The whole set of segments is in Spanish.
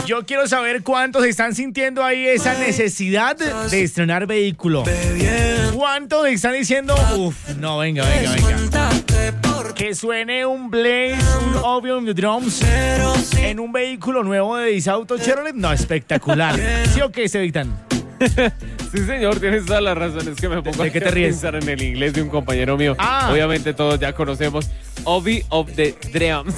Yo quiero saber cuántos están sintiendo ahí esa necesidad de estrenar vehículo. ¿Cuántos están diciendo, no, venga? Que suene un Blaze, un Obi on the Drums en un vehículo nuevo de Disauto Chevrolet? No, espectacular. ¿Sí o qué, Sebastián? Sí, señor, tienes toda la razón. Es que me pongo ¿De qué te ríes? pensar en el inglés de un compañero mío. Obviamente todos ya conocemos Obi of the Drums.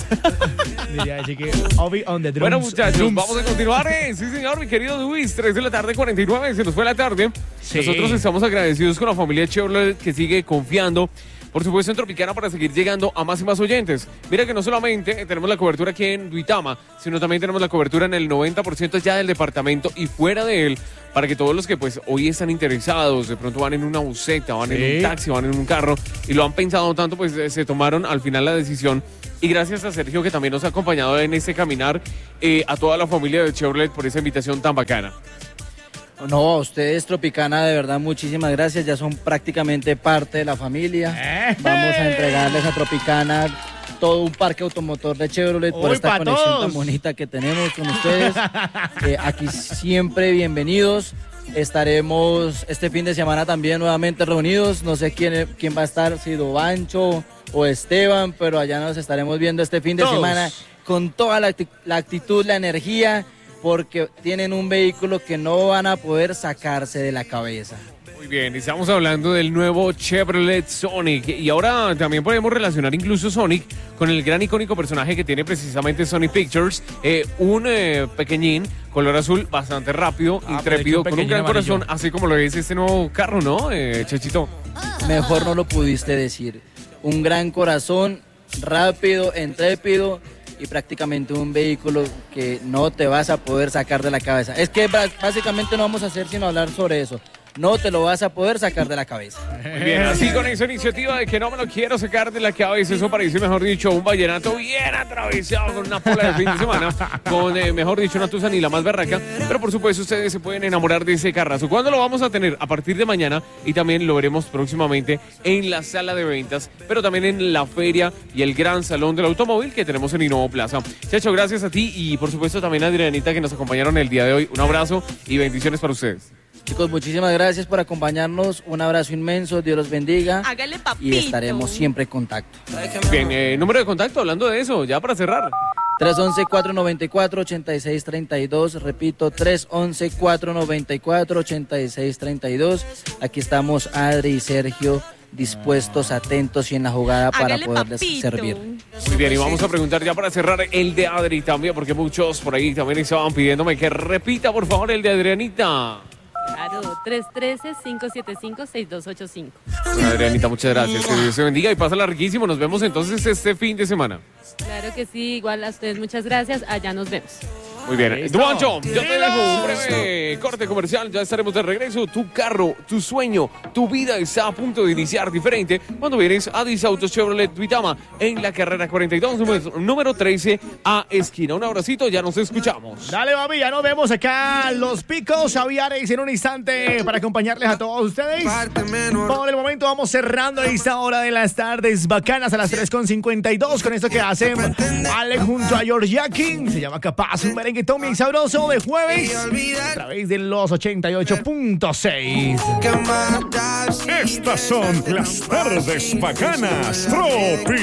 Diría así que Obi on the Drums. Bueno, muchachos, vamos a continuar. Sí, señor, mi querido Luis. 3 de la tarde, 49. Se nos fue la tarde. Sí. Nosotros estamos agradecidos con la familia Chevrolet que sigue confiando, por supuesto, en Tropicana para seguir llegando a más y más oyentes. Mira que no solamente tenemos la cobertura aquí en Duitama, sino también tenemos la cobertura en el 90% ya del departamento y fuera de él, para que todos los que pues hoy están interesados, de pronto van en una buseta, van en un taxi, van en un carro y lo han pensado tanto, pues se tomaron al final la decisión. Y gracias a Sergio, que también nos ha acompañado en este caminar, a toda la familia de Chevrolet por esa invitación tan bacana. No, a ustedes, Tropicana, de verdad, muchísimas gracias. Ya son prácticamente parte de la familia. Vamos a entregarles a Tropicana todo un parque automotor de Chevrolet por esta conexión tan bonita que tenemos con ustedes. Aquí siempre bienvenidos. Estaremos este fin de semana también nuevamente reunidos. No sé quién va a estar, si Dovancho o Esteban, pero allá nos estaremos viendo este fin de semana con toda la actitud, la energía, porque tienen un vehículo que no van a poder sacarse de la cabeza. Muy bien, estamos hablando del nuevo Chevrolet Sonic y ahora también podemos relacionar incluso Sonic con el gran icónico personaje que tiene precisamente Sony Pictures, un pequeñín color azul bastante rápido, intrépido, con un gran corazón, así como lo es este nuevo carro, ¿no, Chachito? Mejor no lo pudiste decir. Un gran corazón, rápido, intrépido y prácticamente un vehículo que no te vas a poder sacar de la cabeza. Es que básicamente no vamos a hacer sino hablar sobre eso. No te lo vas a poder sacar de la cabeza. Muy bien, así con esa iniciativa de que no me lo quiero sacar de la cabeza, eso parece, mejor dicho, un vallenato bien atravesado con una pola de fin de semana, con, mejor dicho, una tusa ni la más berraca, pero por supuesto ustedes se pueden enamorar de ese carrazo. ¿Cuándo lo vamos a tener? A partir de mañana, y también lo veremos próximamente en la sala de ventas, pero también en la feria y el gran salón del automóvil que tenemos en Innovo Plaza. Chacho, gracias a ti y por supuesto también a Adrianita que nos acompañaron el día de hoy. Un abrazo y bendiciones para ustedes. Chicos, muchísimas gracias por acompañarnos. Un abrazo inmenso, Dios los bendiga. Hágale, papito. Y estaremos siempre en contacto. Bien, número de contacto, hablando de eso, ya para cerrar. 311-494-8632. Repito, 311-494-8632. Aquí estamos Adri y Sergio, dispuestos, atentos y en la jugada para poderles servir. Muy bien, y vamos a preguntar ya para cerrar el de Adri también, porque muchos por ahí también estaban pidiéndome que repita, por favor, el de Adrianita. Claro, 313-575-6285. Bueno, Adrianita, muchas gracias. Que Dios te bendiga y pásala riquísimo. Nos vemos entonces este fin de semana. Claro que sí, igual a ustedes muchas gracias. Allá nos vemos. Muy bien. Duancho, yo te dejo un breve corte comercial. Ya estaremos de regreso. Tu carro, tu sueño, tu vida está a punto de iniciar diferente cuando vienes a Disautos Chevrolet Duitama en la carrera 42, número 13 a esquina. Un abracito, ya nos escuchamos. Dale, mami, ya nos vemos acá. Los Picos Aviares en un instante para acompañarles a todos ustedes. Por el momento vamos cerrando esta hora de las tardes bacanas a las 3:52 con esto que hacen Ale junto a Georgia King. Se llama Capaz, un merengue Tommy sabroso de jueves a través de los 88.6. Estas son las tardes bacanas. Tropi.